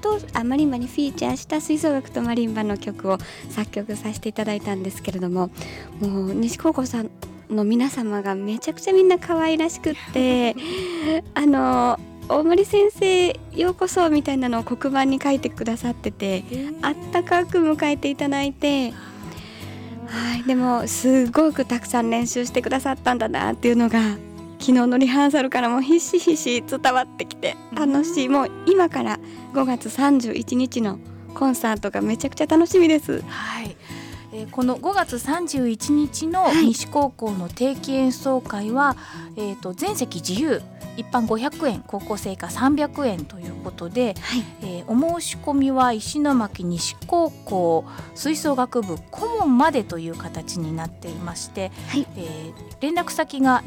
マリンバにフィーチャーした吹奏楽とマリンバの曲を作曲させていただいたんですけれども、もう西高校さんの皆様がめちゃくちゃみんな可愛らしくって大森先生ようこそみたいなのを黒板に書いてくださってて、あったかく迎えていただいて、はい、でもすごくたくさん練習してくださったんだなっていうのが昨日のリハーサルからもひしひし伝わってきて楽しい。もう今から5月31日のコンサートがめちゃくちゃ楽しみです。 はい、この5月31日の西高校の定期演奏会は、全席自由、一般500円、高校生以下300円ということで、お申し込みは石巻西高校吹奏楽部顧問までという形になっていまして、連絡先が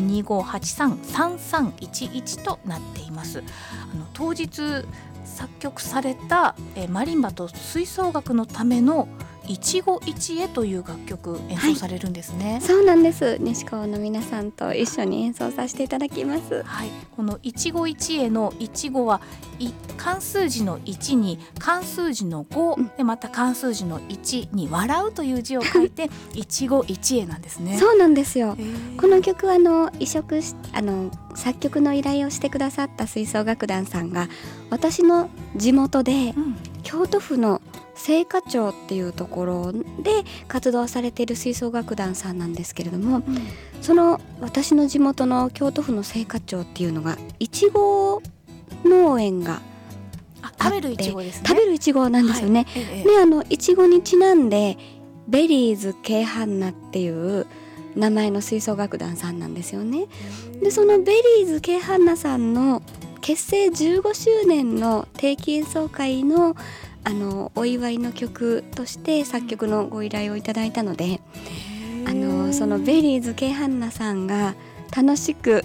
0225833311 となっています。当日作曲された、マリンバと吹奏楽のための一期一会という楽曲演奏されるんですね。 そうなんです。西高の皆さんと一緒に演奏させていただきます。 この一期一会の一期は漢数字の1に漢数字の5、でまた漢数字の1に笑うという字を書いて一期一会なんですね。 そうなんですよ。この曲は作曲の依頼をしてくださった吹奏楽団さんが私の地元で、京都府の精華町っていうところで活動されている吹奏楽団さんなんですけれども、その私の地元の京都府の精華町っていうのがいちご農園があって、 食べるいちごですね。 食べるいちごなんですよね。でいちごにちなんでベリーズケイハンナっていう名前の吹奏楽団さんなんですよね。でそのベリーズケイハンナさんの結成15周年の定期演奏会のお祝いの曲として作曲のご依頼をいただいたので、そのベリーズケイハンナさんが楽しく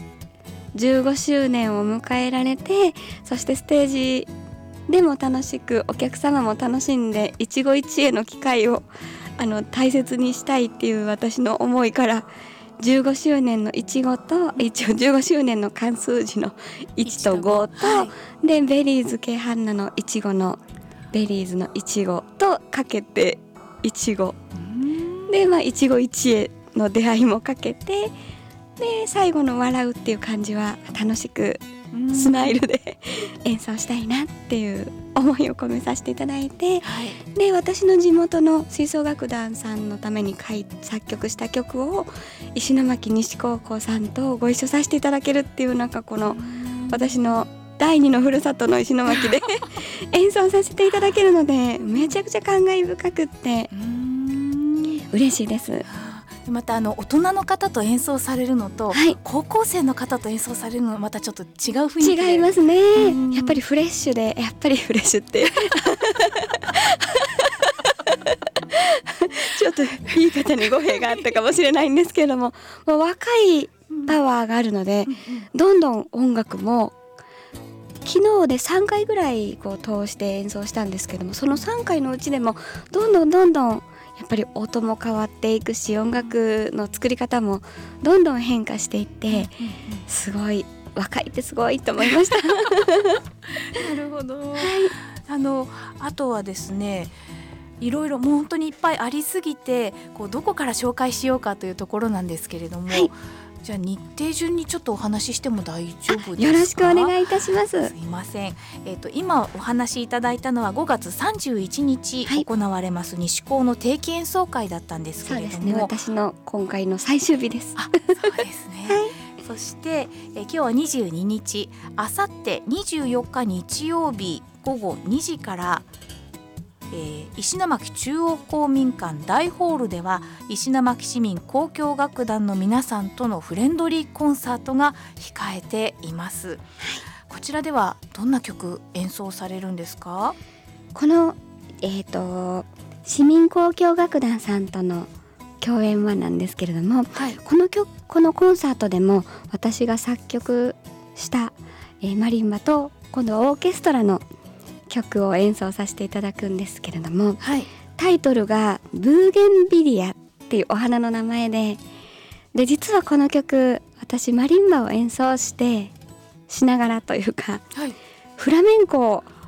15周年を迎えられて、そしてステージでも楽しくお客様も楽しんで一期一会の機会を大切にしたいっていう私の思いから15周年のいちごと一応15周年の漢数字の1と5と、でベリーズケイハンナのいちごのベリーズのいちごとかけていちごで、一期一会の出会いもかけて、で最後の笑うっていう感じは楽しくスマイルで演奏したいなっていう思いを込めさせていただいて、で私の地元の吹奏楽団さんのために作曲した曲を石巻西高校さんとご一緒させていただけるっていう、なんかこの私の第二のふるさとの石巻で演奏させていただけるのでめちゃくちゃ感慨深くって嬉しいです。 また大人の方と演奏されるのと、高校生の方と演奏されるのはまたちょっと違う雰囲気で違いますね。やっぱりフレッシュで、やっぱりフレッシュってちょっと言い方に語弊があったかもしれないんですけれども、もう若いパワーがあるので、どんどん音楽も昨日で3回ぐらい通して演奏したんですけども、その3回のうちでもどんどんやっぱり音も変わっていくし、音楽の作り方もどんどん変化していって、すごい若いってすごいと思いましたなるほど、あとはですね、いろいろもう本当にいっぱいありすぎてどこから紹介しようかというところなんですけれども、じゃあ日程順にちょっとお話ししても大丈夫ですか？ よろしくお願いいたします。 すいません、今お話しいただいたのは5月31日行われます西高の定期演奏会だったんですけれども、 そうですね、私の今回の最終日です。 そうですねそして、今日は22日、あさって24日日曜日午後2時から石巻中央公民館大ホールでは石巻市民交響楽団の皆さんとのフレンドリーコンサートが控えています。こちらではどんな曲演奏されるんですか？ この、市民交響楽団さんとの共演はなんですけれども、このコンサートでも私が作曲した、マリンバと今度はオーケストラの曲を演奏させていただくんですけれども、タイトルがブーゲンビリアっていうお花の名前で、実はこの曲私マリンバを演奏しながらというか、フラメンコを